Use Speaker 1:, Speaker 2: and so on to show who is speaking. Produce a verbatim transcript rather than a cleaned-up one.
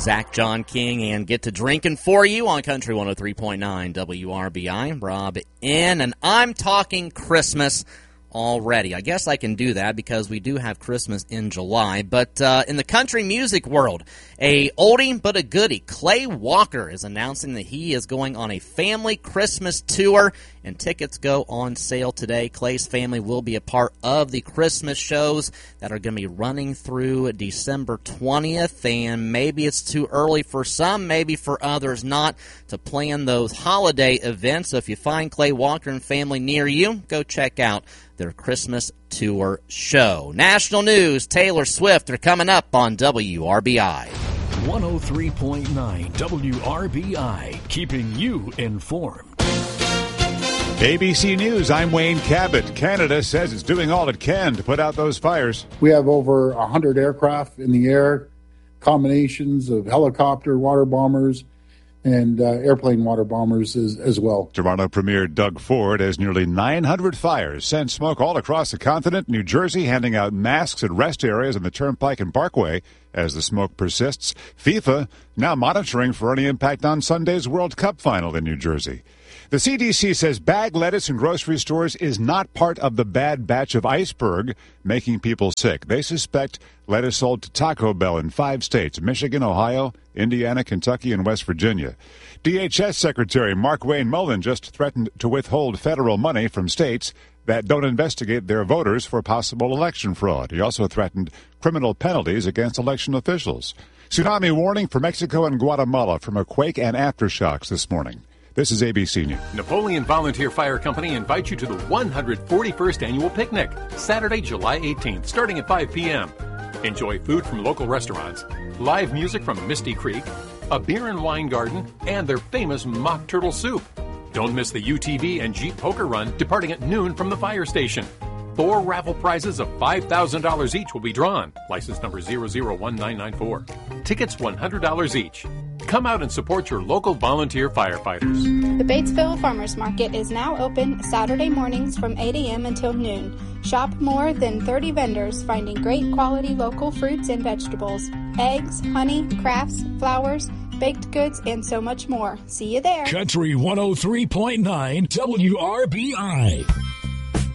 Speaker 1: Zach John King and Get to Drinking for you on Country one oh three point nine W R B I. Rob in, and I'm talking Christmas already. I guess I can do that because we do have Christmas in July. But uh, in the country music world, a oldie but a goodie, Clay Walker is announcing that he is going on a family Christmas tour, and tickets go on sale today. Clay's family will be a part of the Christmas shows that are going to be running through December twentieth, and maybe it's too early for some, maybe for others not, to plan those holiday events. So if you find Clay Walker and family near you, go check out their Christmas tour show. National news, Taylor Swift are coming up on W R B I.
Speaker 2: one oh three point nine W R B I, keeping you informed.
Speaker 3: A B C News, I'm Wayne Cabot. Canada says it's doing all it can to put out those fires.
Speaker 4: We have over one hundred aircraft in the air, combinations of helicopter water bombers, and uh, airplane water bombers as, as well.
Speaker 3: Toronto Premier Doug Ford has nearly nine hundred fires sent smoke all across the continent. New Jersey handing out masks at rest areas on the Turnpike and Parkway as the smoke persists. FIFA now monitoring for any impact on Sunday's World Cup final in New Jersey. The C D C says bagged lettuce in grocery stores is not part of the bad batch of iceberg making people sick. They suspect lettuce sold to Taco Bell in five states, Michigan, Ohio, Indiana, Kentucky, and West Virginia. D H S Secretary Mark Wayne Mullen just threatened to withhold federal money from states that don't investigate their voters for possible election fraud. He also threatened criminal penalties against election officials. Tsunami warning for Mexico and Guatemala from a quake and aftershocks this morning. This is A B C News.
Speaker 5: Napoleon Volunteer Fire Company invites you to the one hundred forty-first Annual Picnic, Saturday, July eighteenth, starting at five p.m. Enjoy food from local restaurants, live music from Misty Creek, a beer and wine garden, and their famous mock turtle soup. Don't miss the U T V and Jeep Poker Run departing at noon from the fire station. Four raffle prizes of five thousand dollars each will be drawn. License number zero zero one nine nine four. Tickets one hundred dollars each. Come out and support your local volunteer firefighters.
Speaker 6: The Batesville Farmers Market is now open Saturday mornings from eight a.m. until noon. Shop more than thirty vendors, finding great quality local fruits and vegetables, eggs, honey, crafts, flowers, baked goods, and so much more. See you there.
Speaker 2: Country one oh three point nine W R B I.